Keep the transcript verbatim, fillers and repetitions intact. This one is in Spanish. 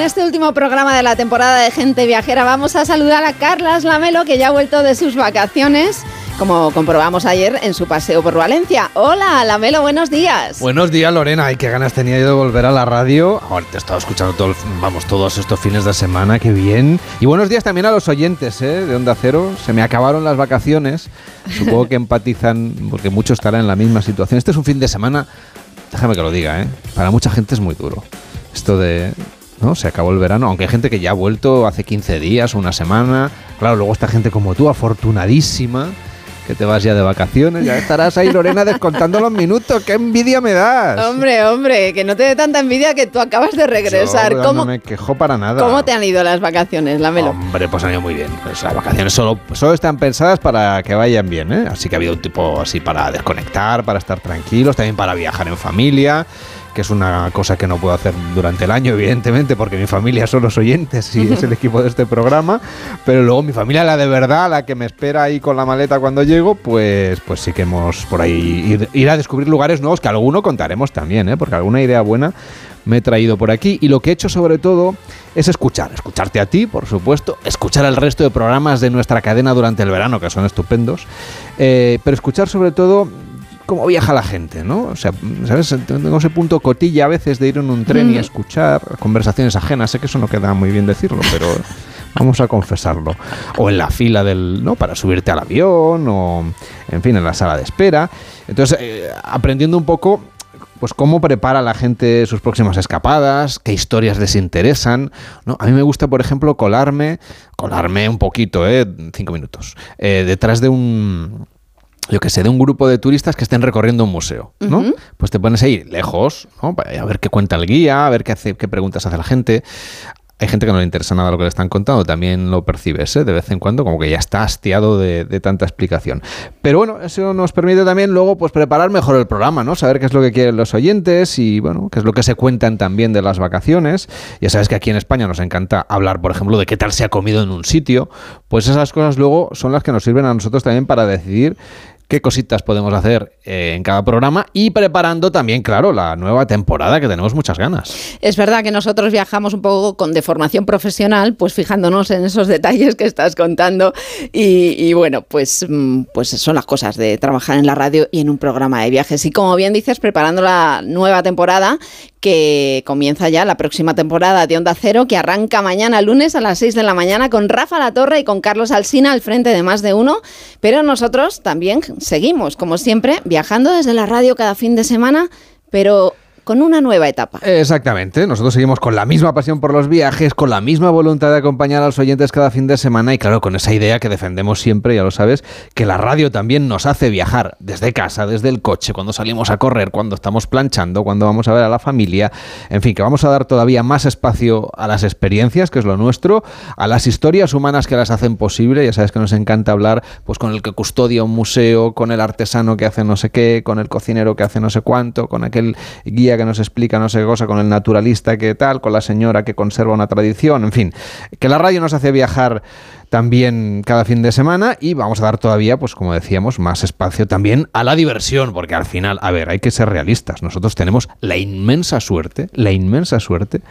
este último programa de la temporada de Gente Viajera vamos a saludar a Carlas Lamelo, que ya ha vuelto de sus vacaciones, como comprobamos ayer en su paseo por Valencia. Hola, Lamelo, buenos días. Buenos días, Lorena. Ay, qué ganas tenía yo de volver a la radio. Ahora te he estado escuchando todo el, vamos, todos estos fines de semana, qué bien. Y buenos días también a los oyentes, ¿eh? de Onda Cero. Se me acabaron las vacaciones. Supongo que empatizan, porque muchos estarán en la misma situación. Este es un fin de semana, déjame que lo diga, ¿eh? para mucha gente es muy duro. Esto de... ¿no? Se acabó el verano, aunque hay gente que ya ha vuelto hace quince días o una semana. Claro, luego está gente como tú, afortunadísima, que te vas ya de vacaciones, ya estarás ahí, Lorena, descontando los minutos. ¡Qué envidia me das! Hombre, hombre, que no te dé tanta envidia que tú acabas de regresar. Yo, ¿Cómo, no me quejo para nada. ¿Cómo te han ido las vacaciones, Lamelo? Hombre, pues han ido muy bien. Pues las vacaciones solo, solo están pensadas para que vayan bien, ¿eh? Así que ha habido un tipo así para desconectar, para estar tranquilos, también para viajar en familia, que es una cosa que no puedo hacer durante el año, evidentemente, porque mi familia son los oyentes y es el equipo de este programa, pero luego mi familia, la de verdad, la que me espera ahí con la maleta cuando llego, pues, pues sí que hemos por ahí ir, ir a descubrir lugares nuevos, que alguno contaremos también, ¿eh? porque alguna idea buena me he traído por aquí, y lo que he hecho sobre todo es escuchar, escucharte a ti, por supuesto, escuchar el resto de programas de nuestra cadena durante el verano, que son estupendos, eh, pero escuchar sobre todo cómo viaja la gente, ¿no? O sea, ¿sabes? Tengo ese punto cotilla a veces de ir en un tren mm. y escuchar conversaciones ajenas. Sé que eso no queda muy bien decirlo, pero vamos a confesarlo. O en la fila del, ¿no? para subirte al avión, o en fin, en la sala de espera. Entonces, eh, aprendiendo un poco, pues cómo prepara la gente sus próximas escapadas, qué historias les interesan, ¿no? A mí me gusta, por ejemplo, colarme, colarme un poquito, ¿eh? Cinco minutos, eh, detrás de un... yo que sé, de un grupo de turistas que estén recorriendo un museo, ¿no? Uh-huh. Pues te pones ahí lejos, ¿no? A ver qué cuenta el guía, a ver qué hace, qué preguntas hace la gente. Hay gente que no le interesa nada lo que le están contando, también lo percibes, ¿eh? De vez en cuando, como que ya está hastiado de, de tanta explicación. Pero bueno, eso nos permite también luego pues preparar mejor el programa, ¿no? Saber qué es lo que quieren los oyentes y, bueno, qué es lo que se cuentan también de las vacaciones. Ya sabes que aquí en España nos encanta hablar, por ejemplo, de qué tal se ha comido en un sitio. Pues esas cosas luego son las que nos sirven a nosotros también para decidir qué cositas podemos hacer eh, en cada programa, y preparando también, claro, la nueva temporada, que tenemos muchas ganas. Es verdad que nosotros viajamos un poco con de formación profesional, pues fijándonos en esos detalles que estás contando, y, y bueno, pues, pues son las cosas de trabajar en la radio y en un programa de viajes. Y como bien dices, preparando la nueva temporada, que comienza ya la próxima temporada de Onda Cero, que arranca mañana lunes a las seis de la mañana con Rafa La Torre y con Carlos Alsina al frente de Más de Uno, pero nosotros también seguimos, como siempre, viajando desde la radio cada fin de semana, pero con una nueva etapa. Exactamente, nosotros seguimos con la misma pasión por los viajes, con la misma voluntad de acompañar a los oyentes cada fin de semana, y claro, con esa idea que defendemos siempre, ya lo sabes, que la radio también nos hace viajar desde casa, desde el coche, cuando salimos a correr, cuando estamos planchando, cuando vamos a ver a la familia, en fin, que vamos a dar todavía más espacio a las experiencias, que es lo nuestro, a las historias humanas que las hacen posible. Ya sabes que nos encanta hablar pues con el que custodia un museo, con el artesano que hace no sé qué, con el cocinero que hace no sé cuánto, con aquel guía que nos explica no sé qué cosa, con el naturalista que tal, con la señora que conserva una tradición, en fin, que la radio nos hace viajar también cada fin de semana, y vamos a dar todavía, pues como decíamos, más espacio también a la diversión, porque al final, a ver, hay que ser realistas, nosotros tenemos la inmensa suerte, la inmensa suerte